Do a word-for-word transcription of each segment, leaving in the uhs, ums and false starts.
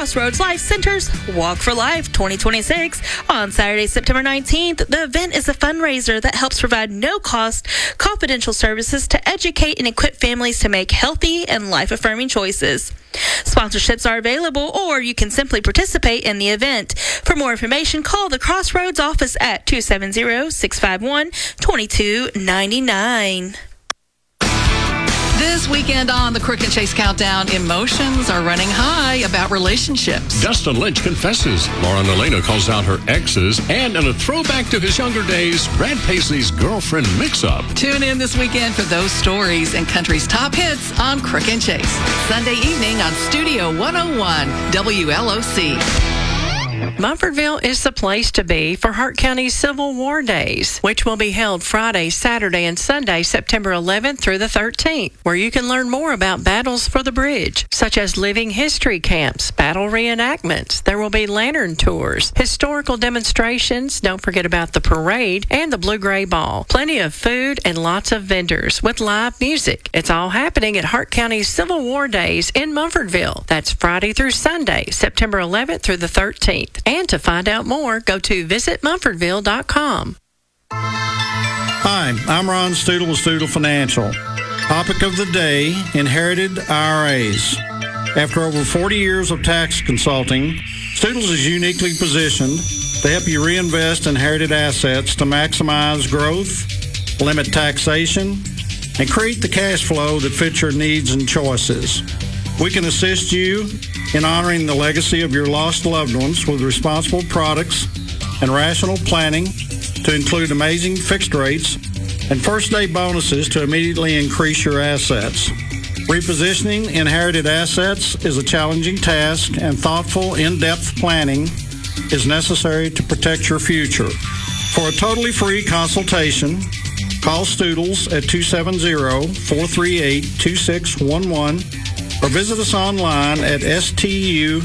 Crossroads Life Center's Walk for Life twenty twenty-six. On Saturday, September nineteenth, the event is a fundraiser that helps provide no-cost, confidential services to educate and equip families to make healthy and life-affirming choices. Sponsorships are available, or you can simply participate in the event. For more information, call the Crossroads office at two seven zero, six five one, two two nine nine. This weekend on the Crook and Chase Countdown, emotions are running high about relationships. Dustin Lynch confesses. Lauren Elena calls out her exes. And in a throwback to his younger days, Brad Paisley's girlfriend mix-up. Tune in this weekend for those stories and country's top hits on Crook and Chase. Sunday evening on Studio one oh one, W L O C. Munfordville is the place to be for Hart County's Civil War Days, which will be held Friday, Saturday, and Sunday, September eleventh through the thirteenth, where you can learn more about battles for the bridge, such as living history camps, battle reenactments. There will be lantern tours, historical demonstrations, don't forget about the parade, and the Blue-Gray Ball. Plenty of food and lots of vendors with live music. It's all happening at Hart County's Civil War Days in Munfordville. That's Friday through Sunday, September eleventh through the thirteenth. And to find out more, go to visit munfordville dot com. Hi, I'm Ron Stoodle with Stoodle Financial. Topic of the day, inherited I R As. After over forty years of tax consulting, Stoodles is uniquely positioned to help you reinvest inherited assets to maximize growth, limit taxation, and create the cash flow that fits your needs and choices. We can assist you in honoring the legacy of your lost loved ones with responsible products and rational planning to include amazing fixed rates and first-day bonuses to immediately increase your assets. Repositioning inherited assets is a challenging task, and thoughtful, in-depth planning is necessary to protect your future. For a totally free consultation, call Stoodles at two seven zero, four three eight, two six one one or visit us online at studle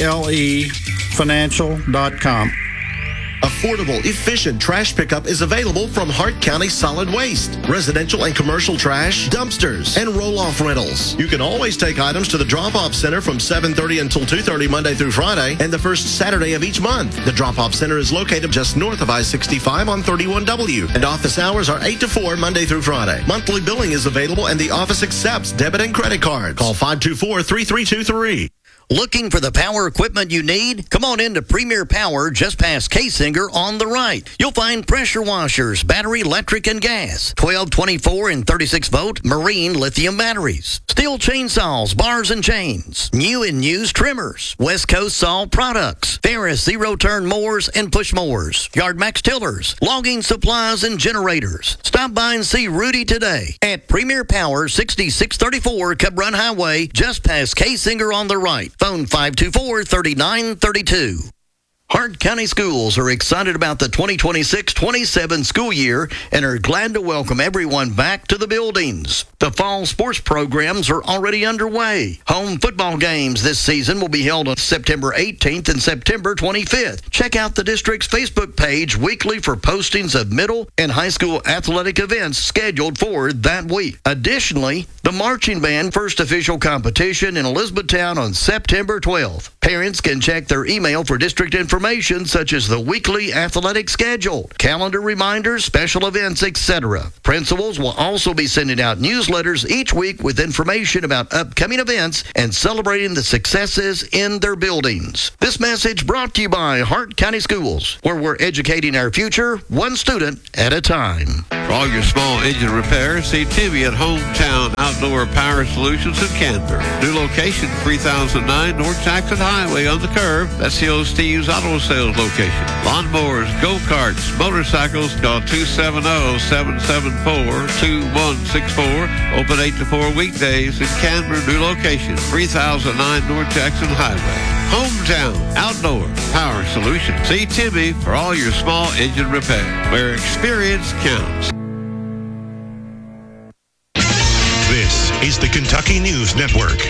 financial dot com. Affordable, efficient trash pickup is available from Hart County Solid Waste. Residential and commercial trash, dumpsters, and roll-off rentals. You can always take items to the drop-off center from seven thirty until two thirty Monday through Friday and the first Saturday of each month. The drop-off center is located just north of I sixty-five on thirty-one W, and office hours are eight to four Monday through Friday. Monthly billing is available, and the office accepts debit and credit cards. Call five two four, three three two three. Looking for the power equipment you need? Come on into Premier Power just past Casinger on the right. You'll find pressure washers, battery, electric, and gas, twelve, twenty-four, and thirty-six volt marine lithium batteries, steel chainsaws, bars and chains, new and used trimmers, West Coast Saw products, Ferris zero-turn mowers and push mowers, Yardmax tillers, logging supplies and generators. Stop by and see Rudy today at Premier Power, sixty-six thirty-four Cub Run Highway, just past Casinger on the right. Phone five two four, three nine three two. Hart County Schools are excited about the twenty twenty-six twenty-seven school year and are glad to welcome everyone back to the buildings. The fall sports programs are already underway. Home football games this season will be held on September eighteenth and September twenty-fifth. Check out the district's Facebook page weekly for postings of middle and high school athletic events scheduled for that week. Additionally, the marching band first official competition in Elizabethtown on September twelfth. Parents can check their email for district information such as the weekly athletic schedule, calendar reminders, special events, et cetera. Principals will also be sending out newsletters each week with information about upcoming events and celebrating the successes in their buildings. This message brought to you by Hart County Schools, where we're educating our future one student at a time. For all your small engine repairs, see Timmy at Hometown Outdoor Power Solutions in Canberra. New location, three thousand nine North Jackson Highway on the curve. That's the old Steve's Auto Sales location. Lawnmowers, go-karts, motorcycles, call two seven zero, seven seven four, two one six four. Open eight to four weekdays in Canberra. New location, three thousand nine North Jackson Highway. Hometown Outdoor Power Solutions. See Timmy for all your small engine repair, where experience counts. This is the Kentucky News Network.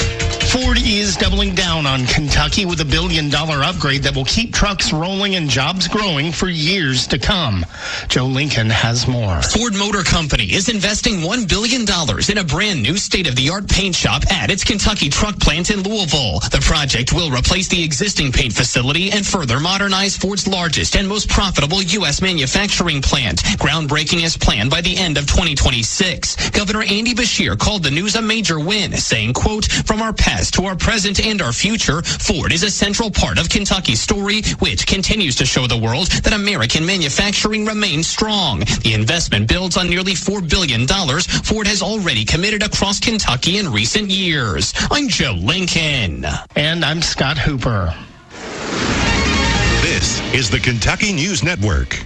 Ford is doubling down on Kentucky with a billion dollar upgrade that will keep trucks rolling and jobs growing for years to come. Joe Lincoln has more. Ford Motor Company is investing one billion dollars in a brand new state-of-the-art paint shop at its Kentucky truck plant in Louisville. The project will replace the existing paint facility and further modernize Ford's largest and most profitable U S manufacturing plant. Groundbreaking is planned by the end of twenty twenty-six. Governor Andy Beshear called the news a major win, saying, quote, "From our past to our present and our future, Ford is a central part of Kentucky's story, which continues to show the world that American manufacturing remains strong. The investment builds on nearly four billion dollars Ford has already committed across Kentucky in recent years." I'm Joe Lincoln. And I'm Scott Hooper. This is the Kentucky News Network.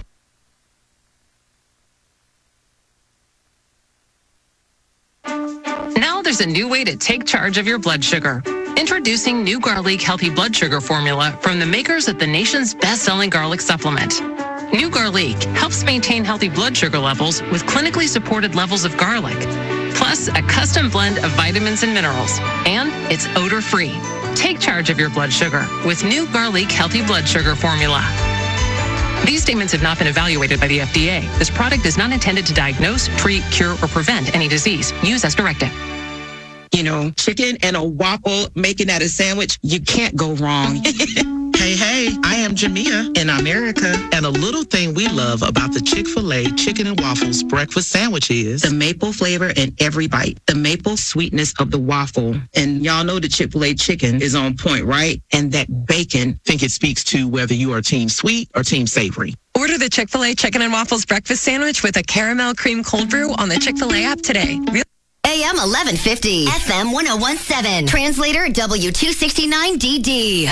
Now there's a new way to take charge of your blood sugar. Introducing new Garlic Healthy Blood Sugar Formula from the makers of the nation's best-selling garlic supplement. New Garlic helps maintain healthy blood sugar levels with clinically supported levels of garlic, plus a custom blend of vitamins and minerals, and it's odor-free. Take charge of your blood sugar with New Garlic Healthy Blood Sugar Formula. These statements have not been evaluated by the F D A. This product is not intended to diagnose, treat, cure, or prevent any disease. Use as directed. You know, chicken and a waffle, making that a sandwich, you can't go wrong. Hey, hey, I am Jamia in America, and a little thing we love about the Chick-fil-A Chicken and Waffles breakfast sandwich is the maple flavor in every bite, the maple sweetness of the waffle. And y'all know the Chick-fil-A chicken is on point, right? And that bacon, I think it speaks to whether you are team sweet or team savory. Order the Chick-fil-A Chicken and Waffles breakfast sandwich with a caramel cream cold brew on the Chick-fil-A app today. Real- A M eleven fifty, F M one oh one point seven, translator W two sixty-nine D D.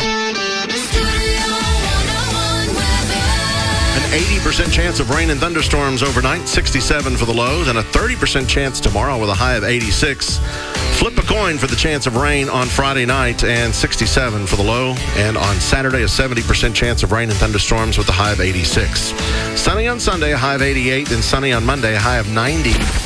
An eighty percent chance of rain and thunderstorms overnight, sixty-seven for the lows, and a thirty percent chance tomorrow with a high of eighty-six. Flip a coin for the chance of rain on Friday night, and sixty-seven for the low. And on Saturday, a seventy percent chance of rain and thunderstorms with a high of eighty-six. Sunny on Sunday, a high of eighty-eight, and sunny on Monday, a high of ninety.